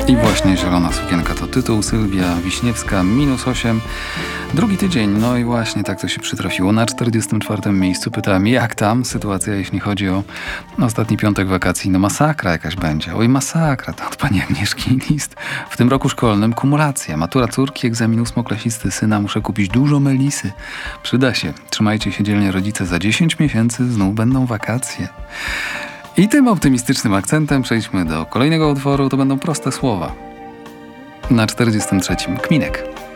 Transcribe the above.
I właśnie Zielona sukienka to tytuł. Sylwia Wiśniewska, -8. Drugi tydzień, no i właśnie tak to się przytrafiło. Na 44. miejscu pytałem, jak tam sytuacja, jeśli chodzi o ostatni piątek wakacji. No masakra jakaś będzie. Oj, masakra, to od pani Agnieszki list. W tym roku szkolnym kumulacja. Matura córki, egzamin ósmoklasisty syna. Muszę kupić dużo melisy. Przyda się. Trzymajcie się dzielnie rodzice. Za 10 miesięcy znów będą wakacje. I tym optymistycznym akcentem przejdźmy do kolejnego utworu. To będą proste słowa. Na 43. Kminek.